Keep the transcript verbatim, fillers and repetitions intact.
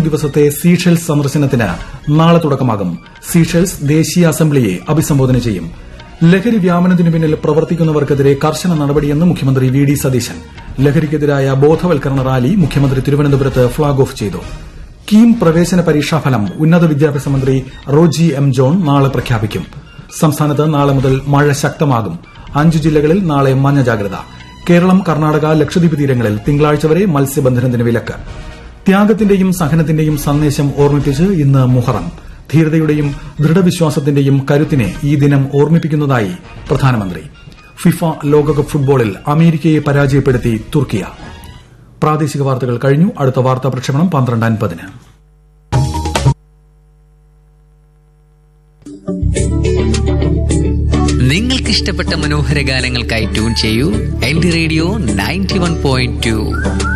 ദിവസത്തെ സീഷെൽസ് സന്ദർശനത്തിന് നാളെ തുടക്കമാകും. സീഷെൽസ് ദേശീയ അസംബ്ലിയെ അഭിസംബോധന ചെയ്യും. ലഹരി വ്യാപനത്തിനു പിന്നിൽ പ്രവർത്തിക്കുന്നവർക്കെതിരെ കർശന നടപടിയെന്ന് മുഖ്യമന്ത്രി വി ഡി സതീശൻ. ലഹരിക്കെതിരായ ബോധവൽക്കരണ റാലി മുഖ്യമന്ത്രി തിരുവനന്തപുരത്ത് ഫ്ളാഗ് ഓഫ് ചെയ്തു. കീം പ്രവേശന പരീക്ഷാഫലം ഉന്നത വിദ്യാഭ്യാസ മന്ത്രി റോജി എം ജോൺ നാളെ പ്രഖ്യാപിക്കും. സംസ്ഥാനത്ത് നാളെ മുതൽ മഴ ശക്തമാകും. അഞ്ച് ജില്ലകളിൽ നാളെ മഞ്ഞ ജാഗ്രത. കേരളം, കർണാടക, ലക്ഷദ്വീപ് തീരങ്ങളിൽ തിങ്കളാഴ്ച വരെ മത്സ്യബന്ധനത്തിന് വിലക്ക്. ത്യാഗത്തിന്റെയും സഹനത്തിന്റെയും സന്ദേശം ഓർമ്മിപ്പിച്ച് ഇന്ന് മുഹറം. ധീരതയുടെയും ദൃഢവിശ്വാസത്തിന്റെയും കരുത്തിനെ ഈ ദിനം ഓർമ്മിപ്പിക്കുന്നതായി പ്രധാനമന്ത്രി. ഫിഫ ലോകകപ്പ് ഫുട്ബോളിൽ അമേരിക്കയെ പരാജയപ്പെടുത്തി തുർക്കിയ. പ്രാദേശിക വാർത്തകൾ കഴിഞ്ഞു. അടുത്ത വാർത്താ പ്രക്ഷേപണം പന്ത്രണ്ട് അൻപതിന്. നിങ്ങൾക്ക് ഇഷ്ടപ്പെട്ട മനോഹര ഗാനങ്ങൾക്കായി ട്യൂൺ ചെയ്യൂ L D radio ninety one point two.